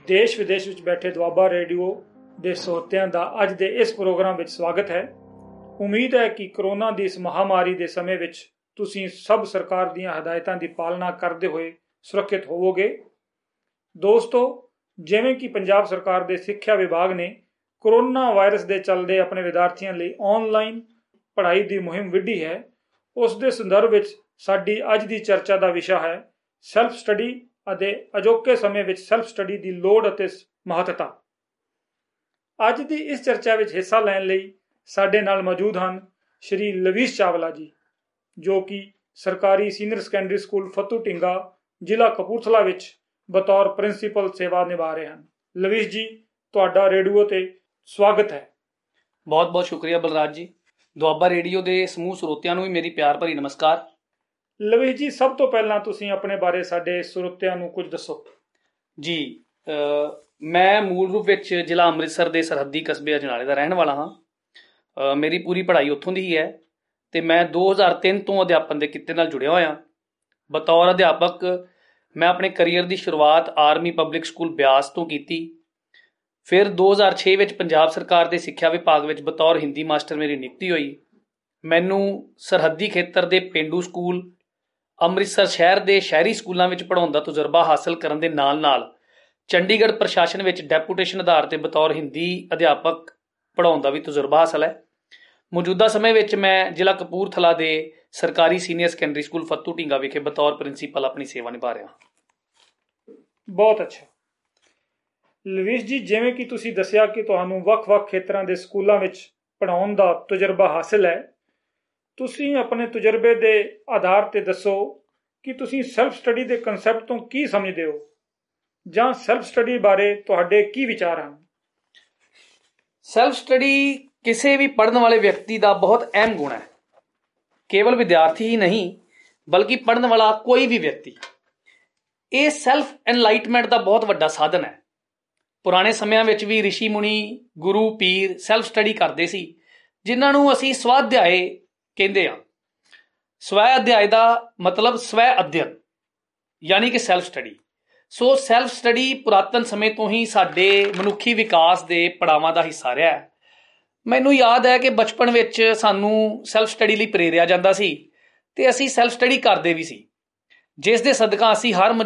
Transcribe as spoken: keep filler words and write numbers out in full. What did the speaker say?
ਦੇਸ਼ ਵਿਦੇਸ਼ ਵਿੱਚ ਬੈਠੇ ਦੁਆਬਾ ਰੇਡੀਓ ਦੇ ਸਰੋਤਿਆਂ ਦਾ ਅੱਜ ਦੇ ਇਸ ਪ੍ਰੋਗਰਾਮ ਵਿੱਚ ਸਵਾਗਤ ਹੈ। ਉਮੀਦ ਹੈ ਕਿ ਕਰੋਨਾ ਦੀ ਇਸ ਮਹਾਮਾਰੀ ਦੇ ਸਮੇਂ ਵਿੱਚ ਤੁਸੀਂ ਸਭ ਸਰਕਾਰ ਦੀਆਂ ਹਦਾਇਤਾਂ ਦੀ ਪਾਲਣਾ ਕਰਦੇ ਹੋਏ ਸੁਰੱਖਿਅਤ ਹੋਵੋਗੇ। ਦੋਸਤੋ, ਜਿਵੇਂ ਕਿ ਪੰਜਾਬ ਸਰਕਾਰ ਦੇ ਸਿੱਖਿਆ ਵਿਭਾਗ ਨੇ ਕਰੋਨਾ ਵਾਇਰਸ ਦੇ ਚੱਲਦੇ ਆਪਣੇ ਵਿਦਿਆਰਥੀਆਂ ਲਈ ਆਨਲਾਈਨ ਪੜ੍ਹਾਈ ਦੀ ਮੁਹਿੰਮ ਵਿੱਢੀ ਹੈ, ਉਸ ਦੇ ਸੰਦਰਭ ਵਿੱਚ ਸਾਡੀ ਅੱਜ ਦੀ ਚਰਚਾ ਦਾ ਵਿਸ਼ਾ ਹੈ ਸੈਲਫ ਸਟੱਡੀ ਅਤੇ ਅਜੋਕੇ ਸਮੇਂ ਵਿੱਚ ਸੈਲਫ ਸਟੱਡੀ ਦੀ ਲੋੜ ਅਤੇ ਮਹੱਤਤਾ। ਅੱਜ ਦੀ ਇਸ ਚਰਚਾ ਵਿੱਚ ਹਿੱਸਾ ਲੈਣ ਲਈ ਸਾਡੇ ਨਾਲ ਮੌਜੂਦ ਹਨ ਸ਼੍ਰੀ ਲਵੀਸ਼ ਚਾਵਲਾ ਜੀ, ਜੋ ਕਿ ਸਰਕਾਰੀ ਸੀਨੀਅਰ ਸੈਕੰਡਰੀ ਸਕੂਲ ਫੱਤੂ ਢੀਂਗਾ, ਜ਼ਿਲ੍ਹਾ ਕਪੂਰਥਲਾ ਵਿੱਚ ਬਤੌਰ ਪ੍ਰਿੰਸੀਪਲ ਸੇਵਾ ਨਿਭਾ ਰਹੇ ਹਨ। ਲਵੀਸ਼ ਜੀ, ਤੁਹਾਡਾ ਰੇਡੀਓ ਤੇ ਸਵਾਗਤ ਹੈ। ਬਹੁਤ ਬਹੁਤ ਸ਼ੁਕਰੀਆ ਬਲਰਾਜ ਜੀ। ਦੁਆਬਾ ਰੇਡੀਓ ਦੇ ਸਮੂਹ ਸਰੋਤਿਆਂ ਨੂੰ ਵੀ ਮੇਰੀ ਪਿਆਰ ਭਰੀ ਨਮਸਕਾਰ। ਲਵੀਸ਼ ਜੀ, ਸਭ ਤੋਂ ਪਹਿਲਾਂ ਤੁਸੀਂ ਆਪਣੇ ਬਾਰੇ ਸਾਡੇ ਸਰੋਤਿਆਂ ਨੂੰ ਕੁਝ ਦੱਸੋ। ਜੀ, ਮੈਂ ਮੂਲ ਰੂਪ ਵਿੱਚ ਜ਼ਿਲ੍ਹਾ ਅੰਮ੍ਰਿਤਸਰ ਦੇ ਸਰਹੱਦੀ ਕਸਬੇ ਅਜਨਾਲੇ ਦਾ ਰਹਿਣ ਵਾਲਾ ਹਾਂ। ਮੇਰੀ ਪੂਰੀ ਪੜ੍ਹਾਈ ਉੱਥੋਂ ਦੀ ਹੀ ਹੈ ਅਤੇ ਮੈਂ ਦੋ ਹਜ਼ਾਰ ਤਿੰਨ ਤੋਂ ਅਧਿਆਪਨ ਦੇ ਕਿੱਤੇ ਨਾਲ ਜੁੜਿਆ ਹੋਇਆ। ਬਤੌਰ ਅਧਿਆਪਕ ਮੈਂ ਆਪਣੇ ਕਰੀਅਰ ਦੀ ਸ਼ੁਰੂਆਤ ਆਰਮੀ ਪਬਲਿਕ ਸਕੂਲ ਬਿਆਸ ਤੋਂ ਕੀਤੀ। ਫਿਰ ਦੋ ਹਜ਼ਾਰ ਛੇ ਵਿੱਚ ਪੰਜਾਬ ਸਰਕਾਰ ਦੇ ਸਿੱਖਿਆ ਵਿਭਾਗ ਵਿੱਚ ਬਤੌਰ ਹਿੰਦੀ ਮਾਸਟਰ ਮੇਰੀ ਨਿਯੁਕਤੀ ਹੋਈ। ਮੈਨੂੰ ਸਰਹੱਦੀ ਖੇਤਰ ਦੇ ਪੇਂਡੂ ਸਕੂਲ, ਅੰਮ੍ਰਿਤਸਰ ਸ਼ਹਿਰ ਦੇ ਸ਼ਹਿਰੀ ਸਕੂਲਾਂ ਵਿੱਚ ਪੜ੍ਹਾਉਣ ਦਾ ਤਜਰਬਾ ਹਾਸਲ ਕਰਨ ਦੇ ਨਾਲ ਨਾਲ ਚੰਡੀਗੜ੍ਹ ਪ੍ਰਸ਼ਾਸਨ ਵਿੱਚ ਡੈਪੂਟੇਸ਼ਨ ਆਧਾਰ 'ਤੇ ਬਤੌਰ ਹਿੰਦੀ ਅਧਿਆਪਕ ਪੜ੍ਹਾਉਣ ਦਾ ਵੀ ਤਜਰਬਾ ਹਾਸਲ ਹੈ। ਮੌਜੂਦਾ ਸਮੇਂ ਵਿੱਚ ਮੈਂ ਜ਼ਿਲ੍ਹਾ ਕਪੂਰਥਲਾ ਦੇ ਸਰਕਾਰੀ ਸੀਨੀਅਰ ਸੈਕੰਡਰੀ ਸਕੂਲ ਫੱਤੂ ਢੀਂਗਾ ਵਿਖੇ ਬਤੌਰ ਪ੍ਰਿੰਸੀਪਲ ਆਪਣੀ ਸੇਵਾ ਨਿਭਾ ਰਿਹਾ। ਬਹੁਤ ਅੱਛਾ। ਲਵੀਸ਼ ਜੀ, ਜਿਵੇਂ ਕਿ ਤੁਸੀਂ ਦੱਸਿਆ ਕਿ ਤੁਹਾਨੂੰ ਵੱਖ-ਵੱਖ ਖੇਤਰਾਂ ਦੇ ਸਕੂਲਾਂ ਵਿੱਚ ਪੜ੍ਹਾਉਣ ਦਾ ਤਜਰਬਾ ਹਾਸਲ ਹੈ, ਤੁਸੀਂ ਆਪਣੇ ਤਜਰਬੇ ਦੇ ਆਧਾਰ 'ਤੇ ਦੱਸੋ ਕਿ ਤੁਸੀਂ ਸੈਲਫ ਸਟੱਡੀ ਦੇ ਕਨਸੈਪਟ ਤੋਂ ਕੀ ਸਮਝਦੇ ਹੋ ਜਾਂ ਸੈਲਫ ਸਟੱਡੀ ਬਾਰੇ ਤੁਹਾਡੇ ਕੀ ਵਿਚਾਰ ਹਨ। ਸੈਲਫ ਸਟੱਡੀ ਕਿਸੇ ਵੀ ਪੜ੍ਹਨ ਵਾਲੇ ਵਿਅਕਤੀ ਦਾ ਬਹੁਤ ਅਹਿਮ ਗੁਣ ਹੈ। ਕੇਵਲ ਵਿਦਿਆਰਥੀ ਹੀ ਨਹੀਂ ਬਲਕਿ ਪੜ੍ਹਨ ਵਾਲਾ ਕੋਈ ਵੀ ਵਿਅਕਤੀ, ਇਹ ਸੈਲਫ ਐਨਲਾਈਟਮੈਂਟ ਦਾ ਬਹੁਤ ਵੱਡਾ ਸਾਧਨ ਹੈ। ਪੁਰਾਣੇ ਸਮਿਆਂ ਵਿੱਚ ਵੀ ਰਿਸ਼ੀ ਮੁਨੀ, ਗੁਰੂ ਪੀਰ ਸੈਲਫ ਸਟੱਡੀ ਕਰਦੇ ਸੀ, ਜਿਨ੍ਹਾਂ ਨੂੰ ਅਸੀਂ ਸਵੈ ਅਧਿਆਏ ਕਹਿੰਦੇ ਹਾਂ। ਸਵੈ ਅਧਿਆਏ ਦਾ ਮਤਲਬ ਸਵੈ ਅਧਿਅਨ, ਯਾਨੀ ਕਿ ਸੈਲਫ ਸਟੱਡੀ। ਸੋ ਸੈਲਫ ਸਟੱਡੀ ਪੁਰਾਤਨ ਸਮੇਂ ਤੋਂ ਹੀ ਸਾਡੇ ਮਨੁੱਖੀ ਵਿਕਾਸ ਦੇ ਪੜਾਵਾਂ ਦਾ ਹਿੱਸਾ ਰਿਹਾ ਹੈ। ਮੈਨੂੰ ਯਾਦ ਹੈ ਕਿ ਬਚਪਨ ਵਿੱਚ ਸਾਨੂੰ ਸੈਲਫ ਸਟੱਡੀ ਲਈ ਪ੍ਰੇਰਿਆ ਜਾਂਦਾ ਸੀ ਅਤੇ ਅਸੀਂ ਸੈਲਫ ਸਟੱਡੀ ਕਰਦੇ ਵੀ ਸੀ, ਜਿਸ ਦੇ ਸਦਕਾ ਅਸੀਂ ਹਰ